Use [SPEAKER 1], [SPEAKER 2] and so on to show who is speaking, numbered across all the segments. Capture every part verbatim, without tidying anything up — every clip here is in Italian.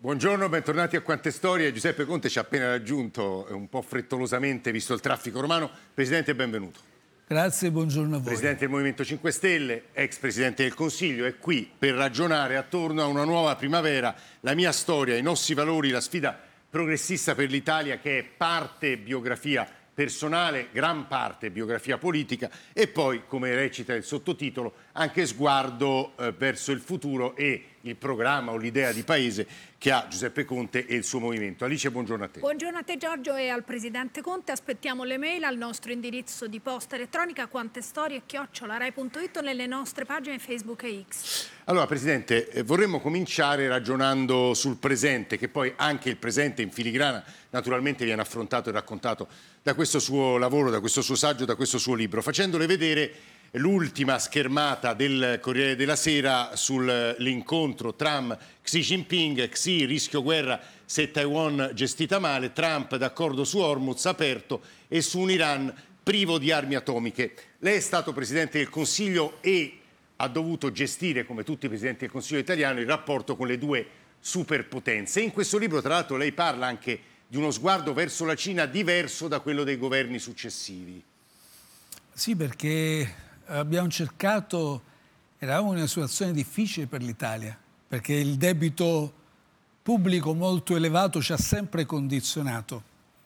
[SPEAKER 1] Buongiorno, bentornati a Quante Storie. Giuseppe Conte ci ha appena raggiunto, un po' frettolosamente, visto il traffico romano. Presidente, benvenuto.
[SPEAKER 2] Grazie, buongiorno a voi.
[SPEAKER 1] Presidente del Movimento cinque Stelle, ex Presidente del Consiglio, è qui per ragionare attorno a una nuova primavera, la mia storia, i nostri valori, la sfida progressista per l'Italia, che è parte biografia personale, gran parte biografia politica e poi, come recita il sottotitolo, anche sguardo eh, verso il futuro e il programma o l'idea di paese che ha Giuseppe Conte e il suo movimento. Alice, buongiorno a te.
[SPEAKER 3] Buongiorno a te Giorgio e al Presidente Conte. Aspettiamo le mail al nostro indirizzo di posta elettronica quantestorie chiocciola rai punto it o nelle nostre pagine Facebook e X.
[SPEAKER 1] Allora Presidente, eh, vorremmo cominciare ragionando sul presente, che poi anche il presente in filigrana naturalmente viene affrontato e raccontato da questo suo lavoro, da questo suo saggio, da questo suo libro, facendole vedere l'ultima schermata del Corriere della Sera sull'incontro Trump-Xi Jinping. Xi, rischio guerra se Taiwan gestita male, Trump d'accordo su Hormuz aperto e su un Iran privo di armi atomiche. Lei è stato Presidente del Consiglio e ha dovuto gestire, come tutti i Presidenti del Consiglio italiano, il rapporto con le due superpotenze. In questo libro, tra l'altro, lei parla anche di uno sguardo verso la Cina diverso da quello dei governi successivi.
[SPEAKER 2] Sì, perché abbiamo cercato, eravamo in una situazione difficile per l'Italia, perché il debito pubblico molto elevato ci ha sempre condizionato.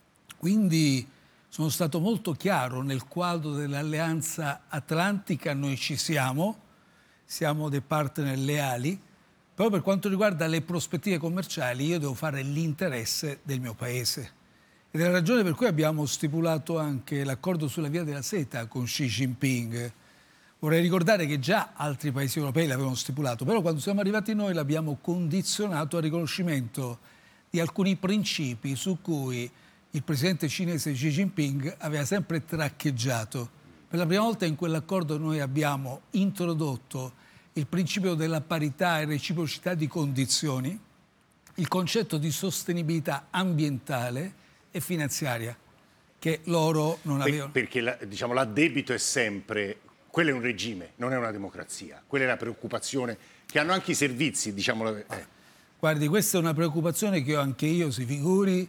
[SPEAKER 2] Quindi sono stato molto chiaro nel quadro dell'Alleanza Atlantica, noi ci siamo, siamo dei partner leali, però per quanto riguarda le prospettive commerciali io devo fare l'interesse del mio paese. Ed è la ragione per cui abbiamo stipulato anche l'accordo sulla via della seta con Xi Jinping. Vorrei ricordare che già altri paesi europei l'avevano stipulato, però quando siamo arrivati noi l'abbiamo condizionato al riconoscimento di alcuni principi su cui il presidente cinese Xi Jinping aveva sempre traccheggiato. Per la prima volta in quell'accordo noi abbiamo introdotto il principio della parità e reciprocità di condizioni, il concetto di sostenibilità ambientale e finanziaria, che loro non avevano.
[SPEAKER 1] Perché la, diciamo, l'addebito è sempre, quello è un regime, non è una democrazia, quella è la preoccupazione che hanno anche i servizi, diciamo. Eh.
[SPEAKER 2] Guardi, questa è una preoccupazione che ho anche io, si figuri,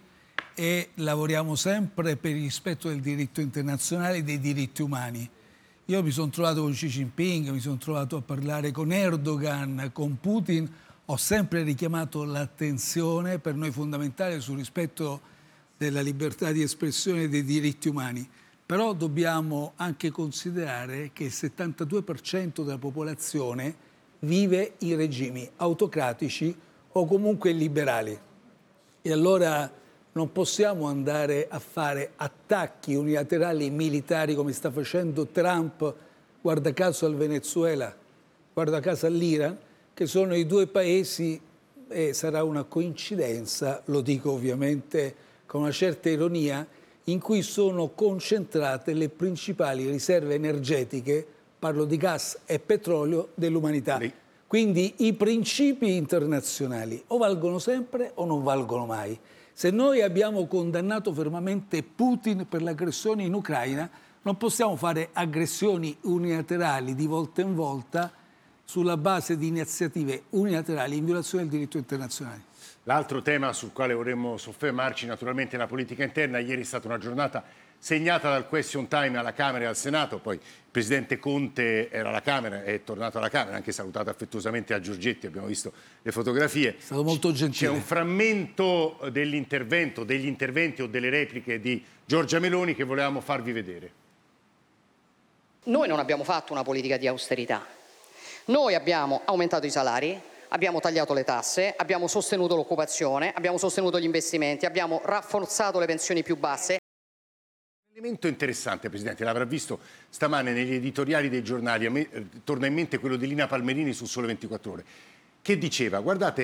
[SPEAKER 2] e lavoriamo sempre per il rispetto del diritto internazionale e dei diritti umani. Io mi sono trovato con Xi Jinping, mi sono trovato a parlare con Erdogan, con Putin, ho sempre richiamato l'attenzione per noi fondamentale sul rispetto della libertà di espressione e dei diritti umani. Però dobbiamo anche considerare che il settantadue per cento della popolazione vive in regimi autocratici o comunque liberali. E allora non possiamo andare a fare attacchi unilaterali militari come sta facendo Trump, guarda caso al Venezuela, guarda caso all'Iran, che sono i due paesi, e sarà una coincidenza, lo dico ovviamente con una certa ironia, in cui sono concentrate le principali riserve energetiche, parlo di gas e petrolio, dell'umanità. Quindi i principi internazionali o valgono sempre o non valgono mai. Se noi abbiamo condannato fermamente Putin per l'aggressione in Ucraina, non possiamo fare aggressioni unilaterali di volta in volta sulla base di iniziative unilaterali in violazione del diritto internazionale.
[SPEAKER 1] L'altro tema sul quale vorremmo soffermarci naturalmente è la politica interna. Ieri è stata una giornata segnata dal question time alla Camera e al Senato, poi il Presidente Conte era alla Camera, è tornato alla Camera, anche salutato affettuosamente a Giorgetti, abbiamo visto le fotografie.
[SPEAKER 2] È stato molto gentile.
[SPEAKER 1] C'è un frammento dell'intervento, degli interventi o delle repliche di Giorgia Meloni che volevamo farvi vedere.
[SPEAKER 4] Noi non abbiamo fatto una politica di austerità, noi abbiamo aumentato i salari, abbiamo tagliato le tasse, abbiamo sostenuto l'occupazione, abbiamo sostenuto gli investimenti, abbiamo rafforzato le pensioni più basse.
[SPEAKER 1] Un elemento interessante, Presidente, l'avrà visto stamane negli editoriali dei giornali, a me eh, torna in mente quello di Lina Palmerini su Sole ventiquattro Ore, che diceva, guardate,